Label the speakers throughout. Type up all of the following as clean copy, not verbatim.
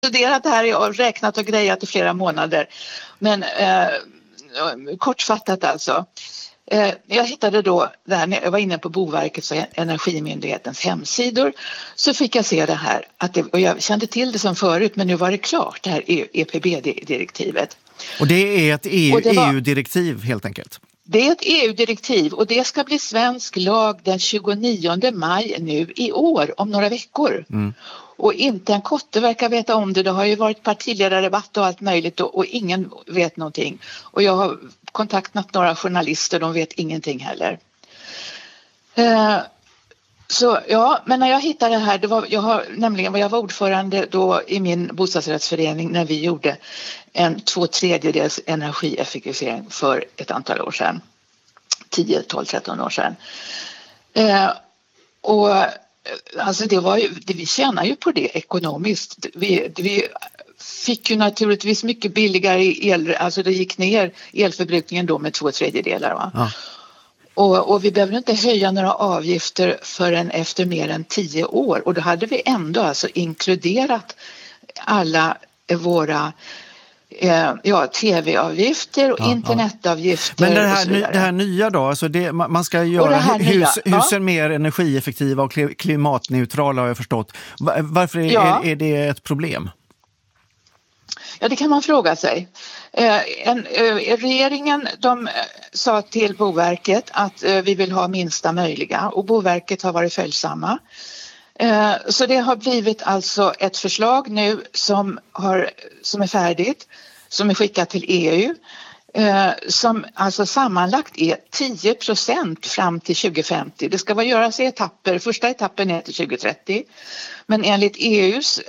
Speaker 1: studerat det här och räknat och grejat i flera månader. Men kortfattat alltså. Jag hittade då, när jag var inne på Boverkets och Energimyndighetens hemsidor, så fick jag se det här. Och jag kände till det som förut, men nu var det klart, det här EPB-direktivet.
Speaker 2: Och det är ett EU-direktiv helt enkelt?
Speaker 1: Det är ett EU-direktiv och det ska bli svensk lag den 29 maj nu i år, om några veckor. Mm. Och inte en kotte verkar veta om det. Det har ju varit partiledardebatt och allt möjligt och ingen vet någonting. Och jag har kontaktat några journalister, de vet ingenting heller. Så ja, men när jag hittade det här, jag var ordförande då i min bostadsrättsförening när vi gjorde en 2/3 energieffektivisering för ett antal år sedan. 10, 12, 13 år sedan. Och alltså vi tjänar ju på det ekonomiskt. Vi fick ju naturligtvis mycket billigare el, alltså det gick ner elförbrukningen då med 2/3. Va? Ja. Och vi behöver inte höja några avgifter förrän efter mer än 10 år. Och då hade vi ändå alltså inkluderat alla våra tv-avgifter och internetavgifter.
Speaker 2: Men det här nya då, alltså man ska göra husen mer energieffektiva och klimatneutrala har jag förstått. Varför är det ett problem?
Speaker 1: Ja, det kan man fråga sig. Regeringen sa till Boverket att vi vill ha minsta möjliga och Boverket har varit följsamma. Så det har blivit alltså ett förslag nu som är färdigt, som är skickat till EU, som alltså sammanlagt är 10% fram till 2050. Det ska göras i etapper. Första etappen är till 2030, men enligt EUs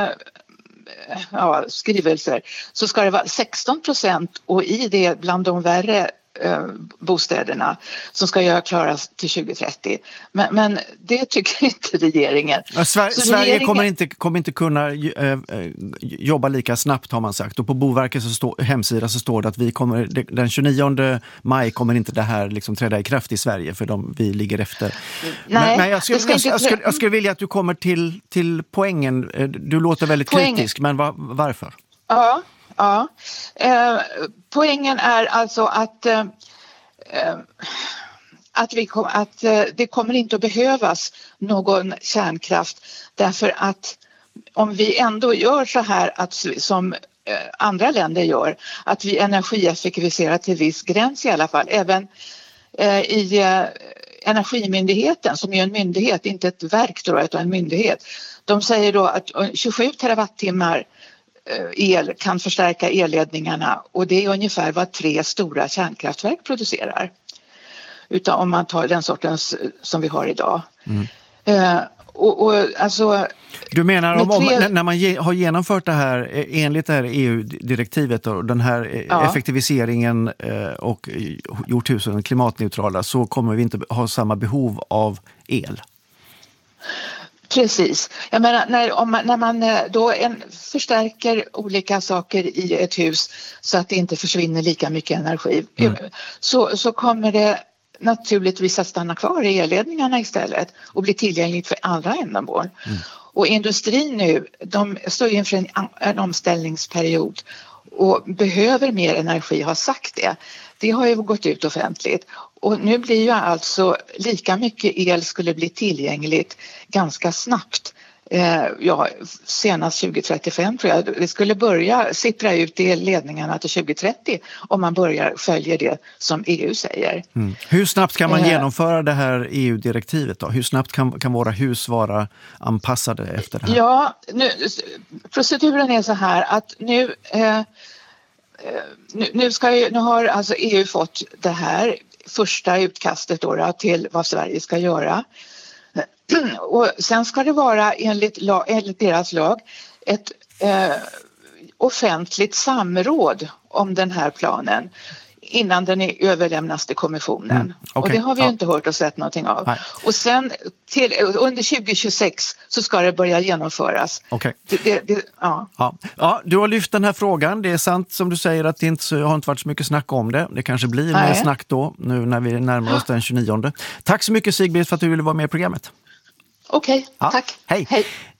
Speaker 1: skrivelser så ska det vara 16% och i det bland de värre bostäderna som ska klaras till 2030. Men det tycker inte regeringen.
Speaker 2: Ja, Sverige kommer inte kunna jobba lika snabbt har man sagt. Och på Boverkets hemsida så står det att den 29 maj kommer inte det här liksom träda i kraft i Sverige för vi ligger efter.
Speaker 1: Nej,
Speaker 2: men jag skulle vilja att du kommer till poängen. Du låter väldigt kritisk, men varför?
Speaker 1: Ja, poängen är alltså att det kommer inte att behövas någon kärnkraft därför att om vi ändå gör så här som andra länder gör, att vi energieffektiviserar till viss gräns i alla fall, även i Energimyndigheten som är en myndighet, inte ett verk då, utan en myndighet, de säger då att 27 terawattimmar el kan förstärka elledningarna och det är ungefär vad 3 stora kärnkraftverk producerar. Utan om man tar den sortens som vi har idag. Mm. Alltså,
Speaker 2: du menar när man har genomfört det här enligt det här EU-direktivet och den här effektiviseringen och gjort husen klimatneutrala så kommer vi inte ha samma behov av el?
Speaker 1: Precis. Jag menar, när man då förstärker olika saker i ett hus så att det inte försvinner lika mycket energi så kommer det naturligtvis att stanna kvar i elledningarna istället och bli tillgängligt för andra ändamål. Mm. Och industrin nu, de står inför en omställningsperiod och behöver mer energi, har sagt det. Det har ju gått ut offentligt. Och nu blir ju alltså lika mycket el skulle bli tillgängligt ganska snabbt. Senast 2035 tror jag. Det skulle börja sippra ut i ledningarna till 2030 om man följer det som EU säger. Mm.
Speaker 2: Hur snabbt kan man genomföra det här EU-direktivet då? Hur snabbt kan våra hus vara anpassade efter det här?
Speaker 1: Ja, proceduren är så här att nu har alltså EU fått det här första utkastet då till vad Sverige ska göra. Och sen ska det vara enligt deras lag ett offentligt samråd om den här planen innan den överlämnas till kommissionen. Okay. Och det har vi ju inte hört och sett någonting av. Nej. Och sen under 2026 så ska det börja genomföras.
Speaker 2: Okay. Ja, du har lyft den här frågan. Det är sant som du säger att det har inte varit så mycket snack om det. Det kanske blir mer snack då nu när vi närmar oss den 29. Tack så mycket Sigbritt för att du ville vara med i programmet.
Speaker 1: Okej, tack.
Speaker 2: Hej.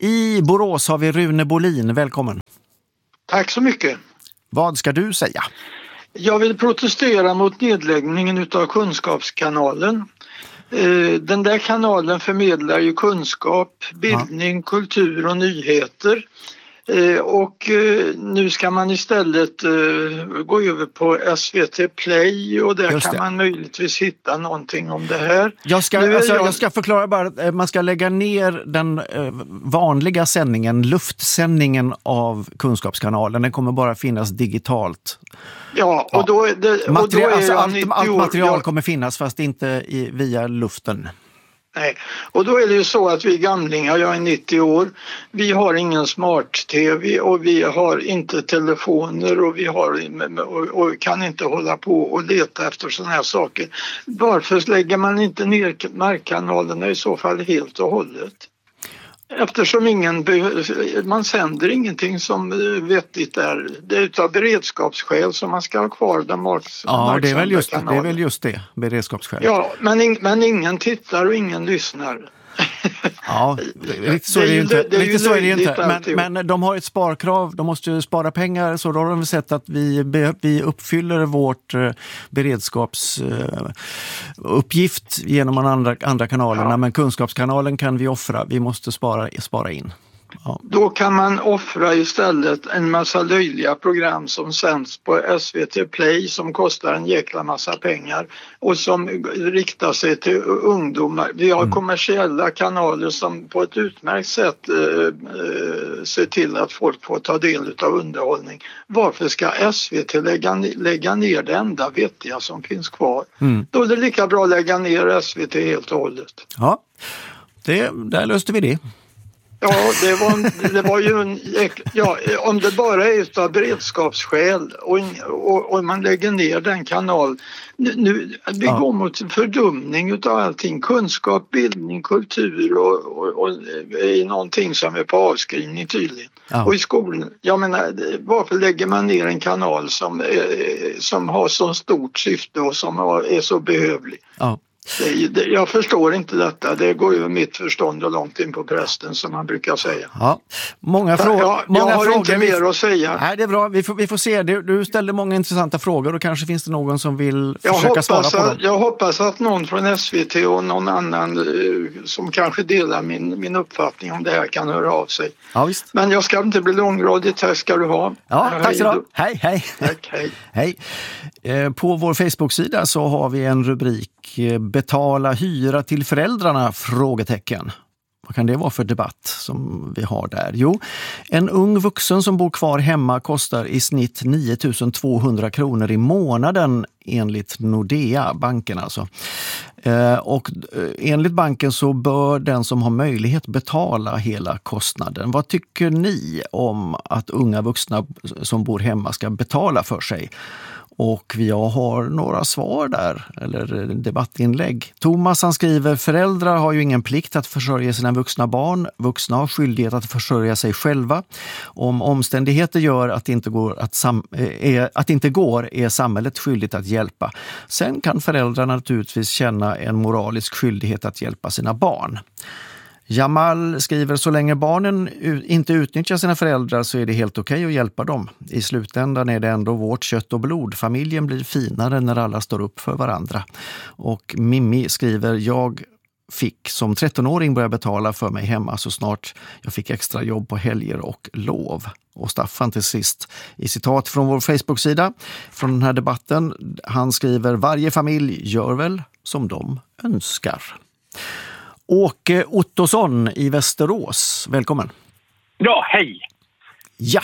Speaker 2: I Borås har vi Rune Bolin. Välkommen.
Speaker 3: Tack så mycket.
Speaker 2: Vad ska du säga?
Speaker 3: Jag vill protestera mot nedläggningen av Kunskapskanalen. Den där kanalen förmedlar ju kunskap, bildning, kultur och nyheter. Och nu ska man istället gå över på SVT Play och där kan man möjligtvis hitta någonting om det här.
Speaker 2: Jag ska förklara bara att man ska lägga ner den vanliga sändningen, luftsändningen av Kunskapskanalen. Den kommer bara finnas digitalt.
Speaker 3: Ja, och då är det...
Speaker 2: Allt material kommer finnas fast inte via luften.
Speaker 3: Nej, och då är det ju så att vi gamlingar, jag är 90 år, vi har ingen smart-tv och vi har inte telefoner och kan inte hålla på och leta efter sådana här saker. Varför lägger man inte ner markkanalerna i så fall helt och hållet? Eftersom man sänder ingenting som vettigt är. Det är utav beredskapsskäl som man ska ha kvar den
Speaker 2: Ja, det är väl just det, beredskapsskäl.
Speaker 3: Ja, men ingen tittar och ingen lyssnar.
Speaker 2: Ja, lite så är det ju inte. Men de har ett sparkrav, de måste ju spara pengar, så då har de sett att vi uppfyller vårt beredskapsuppgift genom andra kanalerna, men Kunskapskanalen kan vi offra, vi måste spara in. Ja.
Speaker 3: Då kan man offra istället en massa löjliga program som sänds på SVT Play som kostar en jäkla massa pengar och som riktar sig till ungdomar. Vi har kommersiella kanaler som på ett utmärkt sätt ser till att folk får ta del av underhållning. Varför ska SVT lägga ner det enda vettiga som finns kvar? Då är det lika bra att lägga ner SVT helt och hållet.
Speaker 2: Ja, där löste vi det.
Speaker 3: Ja, det var ju om det bara är av beredskapsskäl och man lägger ner den kanal. Vi går mot fördumning av allting. Kunskap, bildning, kultur och är någonting som är på avskrivning tydligen. Ja. Och i skolan, jag menar, varför lägger man ner en kanal som har så stort syfte och som är så behövlig? Ja. Jag förstår inte detta. Det går ju mitt förstånd och långt in på prästen som man brukar säga.
Speaker 2: Ja, många frågor.
Speaker 3: Jag har inte mer att säga.
Speaker 2: Nej, det är bra. Vi får se. Du ställde många intressanta frågor och kanske finns det någon som vill försöka svara på dem.
Speaker 3: Jag hoppas att någon från SVT och någon annan som kanske delar min uppfattning om det här kan höra av sig.
Speaker 2: Ja, visst.
Speaker 3: Men jag ska inte bli långrådig. Tack ska du ha.
Speaker 2: Ja, tack så du. Hej.
Speaker 3: Tack, hej.
Speaker 2: På vår Facebook-sida så har vi en rubrik: betala hyra till föräldrarna? Frågetecken. Vad kan det vara för debatt som vi har där? Jo, en ung vuxen som bor kvar hemma kostar i snitt 9 200 kronor i månaden enligt Nordea, banken alltså. Och enligt banken så bör den som har möjlighet betala hela kostnaden. Vad tycker ni om att unga vuxna som bor hemma ska betala för sig? Och jag har några svar där, eller debattinlägg. Thomas, han skriver: föräldrar har ju ingen plikt att försörja sina vuxna barn. Vuxna har skyldighet att försörja sig själva. Om omständigheter gör att det inte går är samhället skyldigt att hjälpa. Sen kan föräldrarna naturligtvis känna en moralisk skyldighet att hjälpa sina barn. Jamal skriver: så länge barnen inte utnyttjar sina föräldrar så är det helt okej att hjälpa dem. I slutändan är det ändå vårt kött och blod. Familjen blir finare när alla står upp för varandra. Och Mimmi skriver: jag fick som 13-åring börja betala för mig hemma så snart jag fick extra jobb på helger och lov. Och Staffan till sist i citat från vår Facebook-sida från den här debatten. Han skriver: varje familj gör väl som de önskar. Åke Ottosson i Västerås, välkommen.
Speaker 4: Ja, hej.
Speaker 2: Ja.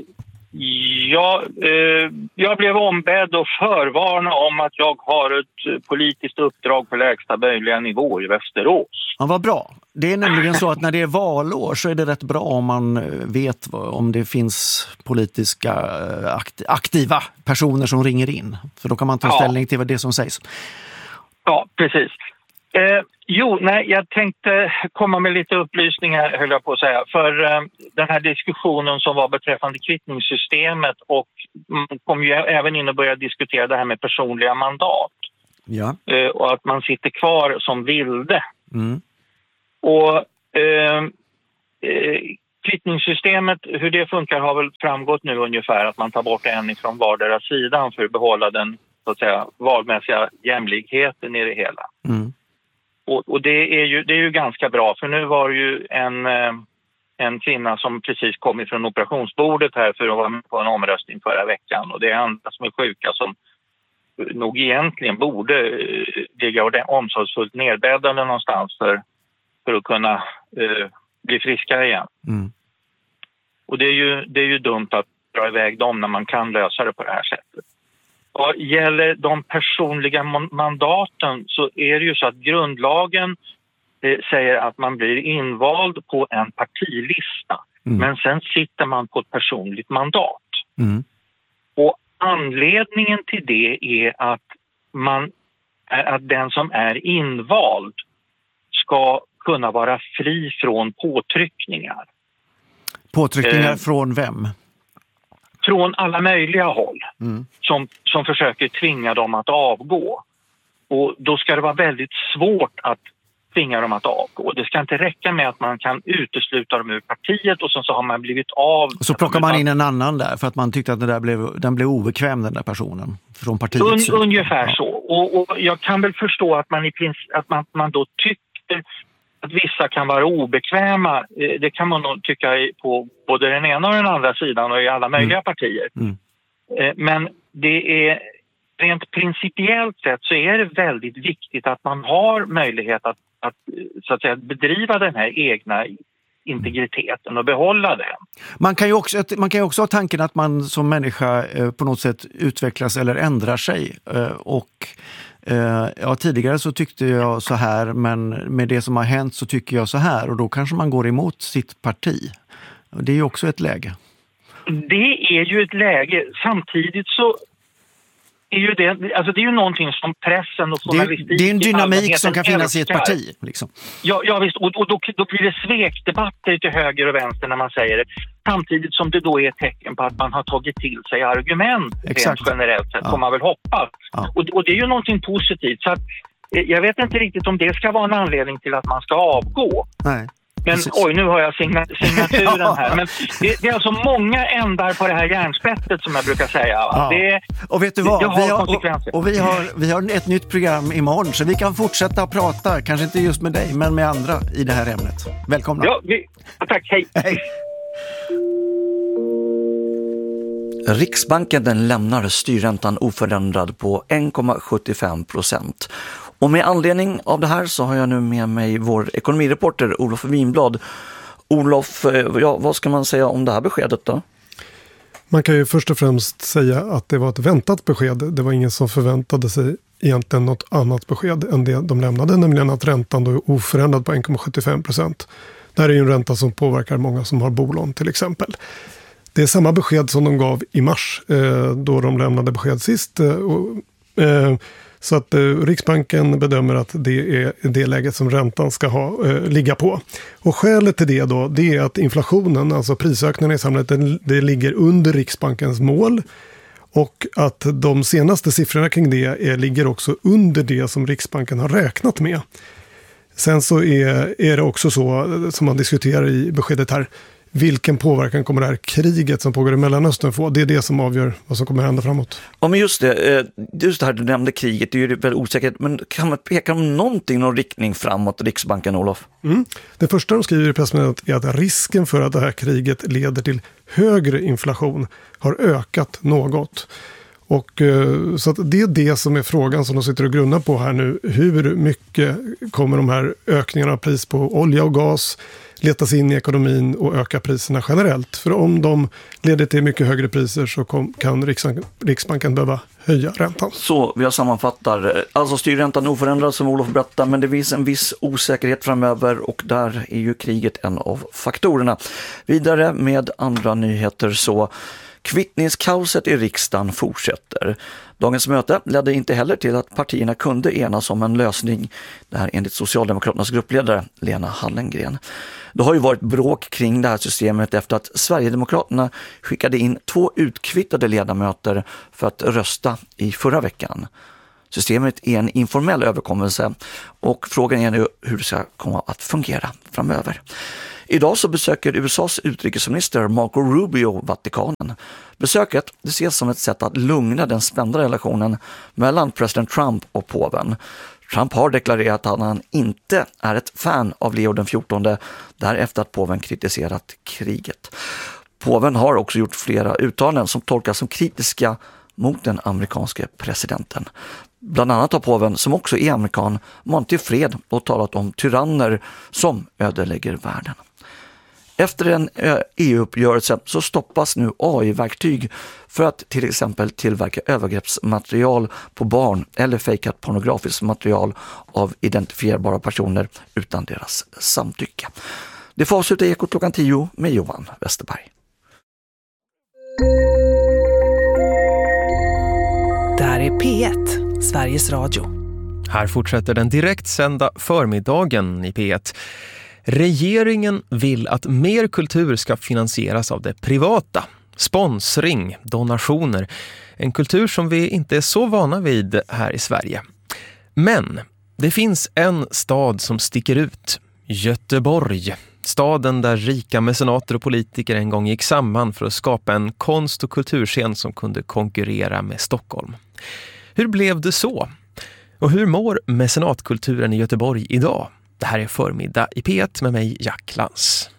Speaker 4: Jag blev ombedd att förvarna om att jag har ett politiskt uppdrag på lägsta möjliga nivå i Västerås.
Speaker 2: Ja, vad bra. Det är nämligen så att när det är valår så är det rätt bra om man vet om det finns politiska aktiva personer som ringer in. För då kan man ta ställning till det som sägs.
Speaker 4: Ja, precis. Jag tänkte komma med lite upplysningar, höll jag på att säga, för den här diskussionen som var beträffande kvittningssystemet, och man kom ju även in och började diskutera det här med personliga mandat.
Speaker 2: Ja.
Speaker 4: Och att man sitter kvar som vilde.
Speaker 2: Mm.
Speaker 4: Och kvittningssystemet, hur det funkar har väl framgått nu ungefär, att man tar bort en från vardera sidan för att behålla den, så att säga, valmässiga jämlikheten i det hela. Mm. Och det är ju ganska bra, för nu var det ju en kvinna som precis kom ifrån operationsbordet här för att vara med på en omröstning förra veckan, och det är andra som är sjuka som nog egentligen borde ligga omsorgsfullt nerbäddade någonstans för att kunna bli friska igen. Mm. Och det är ju dumt att dra iväg dem när man kan lösa det på det här sättet. Vad gäller de personliga mandaten så är det ju så att grundlagen säger att man blir invald på en partilista. Mm. Men sen sitter man på ett personligt mandat. Mm. Och anledningen till det är att den som är invald ska kunna vara fri från påtryckningar.
Speaker 2: Påtryckningar från vem?
Speaker 4: Från alla möjliga håll som försöker tvinga dem att avgå. Och då ska det vara väldigt svårt att tvinga dem att avgå. Det ska inte räcka med att man kan utesluta dem ur partiet och så har man blivit av.
Speaker 2: Och så plockar man in en annan där för att man tyckte att den blev obekväm, den där personen från partiet.
Speaker 4: Ungefär så. Och jag kan väl förstå att man då tycker att vissa kan vara obekväma. Det kan man nog tycka på både den ena och den andra sidan och i alla möjliga partier. Mm. Men det är rent principiellt sett så är det väldigt viktigt att man har möjlighet att så att säga bedriva den här egna integriteten och behålla den.
Speaker 2: Man kan ju också ha tanken att man som människa på något sätt utvecklas eller ändrar sig. Tidigare så tyckte jag så här, men med det som har hänt så tycker jag så här, och då kanske man går emot sitt parti. Det är ju också ett läge.
Speaker 4: Det är ju ett läge. Samtidigt så är ju det, alltså det är ju någonting som pressen och journalistiken...
Speaker 2: Det är en dynamik som kan finnas i ett parti. Liksom.
Speaker 4: Ja visst, och då blir det svekdebatter till höger och vänster när man säger det. Samtidigt som det då är ett tecken på att man har tagit till sig argument rent generellt sett, får man väl hoppas. Ja. Och det är ju någonting positivt. Så att, jag vet inte riktigt om det ska vara en anledning till att man ska avgå.
Speaker 2: Nej.
Speaker 4: Men oj, nu har jag signaturen här. Men det är alltså många ändar på det här järnspettet som jag brukar säga. Ja.
Speaker 2: Och vet du vad? Vi har ett nytt program imorgon, så vi kan fortsätta att prata, kanske inte just med dig, men med andra i det här ämnet. Välkomna.
Speaker 4: Ja, tack, hej.
Speaker 5: Riksbanken den lämnar styrräntan oförändrad på 1,75%. Och med anledning av det här så har jag nu med mig vår ekonomireporter Olof Winblad. Olof, vad ska man säga om det här beskedet då?
Speaker 6: Man kan ju först och främst säga att det var ett väntat besked. Det var ingen som förväntade sig egentligen något annat besked än det de lämnade, nämligen att räntan då är oförändrad på 1,75%. Det här är ju en ränta som påverkar många som har bolån till exempel. Det är samma besked som de gav i mars då de lämnade besked sist. Så att Riksbanken bedömer att det är det läget som räntan ska ligga på. Och skälet till det då, det är att inflationen, alltså prisökningarna i samhället, det ligger under Riksbankens mål. Och att de senaste siffrorna kring det ligger också under det som Riksbanken har räknat med. Sen så är det också så som man diskuterar i beskedet här. Vilken påverkan kommer det här kriget som pågår i Mellanöstern få? Det är det som avgör vad som kommer hända framåt.
Speaker 5: Ja, men just det här du nämnde kriget, det är ju väldigt osäkert. Men kan man peka om någon riktning framåt Riksbanken, Olof?
Speaker 6: Det första de skriver i pressmeddelandet är att risken för att det här kriget leder till högre inflation har ökat något. Och så att det är det som är frågan som de sitter och grunnar på här nu. Hur mycket kommer de här ökningarna av pris på olja och gas letas in i ekonomin och öka priserna generellt? För om de leder till mycket högre priser så kan Riksbanken behöva höja räntan.
Speaker 5: Så vi sammanfattar, alltså styrräntan oförändrad som Olof berättar, men det finns en viss osäkerhet framöver och där är ju kriget en av faktorerna. Vidare med andra nyheter så kvittningskaoset i riksdagen fortsätter. Dagens möte ledde inte heller till att partierna kunde enas om en lösning. Det här enligt Socialdemokraternas gruppledare Lena Hallengren. Det har ju varit bråk kring det här systemet efter att Sverigedemokraterna skickade in 2 utkvittade ledamöter för att rösta i förra veckan. Systemet är en informell överkommelse och frågan är nu hur det ska komma att fungera framöver. Idag så besöker USAs utrikesminister Marco Rubio Vatikanen. Besöket det ses som ett sätt att lugna den spända relationen mellan president Trump och påven. Trump har deklarerat att han inte är ett fan av Leo den 14 därefter att påven kritiserat kriget. Påven har också gjort flera uttalanden som tolkas som kritiska mot den amerikanske presidenten. Bland annat har påven, som också är amerikan, manat till fred och talat om tyranner som ödelägger världen. Efter en EU-uppgörelse så stoppas nu AI-verktyg för att till exempel tillverka övergreppsmaterial på barn eller fejkat pornografiskt material av identifierbara personer utan deras samtycke. Det får avsluta Ekot klockan 10 med Johan Westerberg.
Speaker 7: Det här är P1, Sveriges Radio.
Speaker 8: Här fortsätter den direktsända förmiddagen i P1. Regeringen vill att mer kultur ska finansieras av det privata. Sponsring, donationer. En kultur som vi inte är så vana vid här i Sverige. Men det finns en stad som sticker ut. Göteborg. Staden där rika mecenater och politiker en gång gick samman för att skapa en konst- och kulturscen som kunde konkurrera med Stockholm. Hur blev det så? Och hur mår mecenatkulturen i Göteborg idag? Det här är förmiddag i P1 med mig, Jack Lans.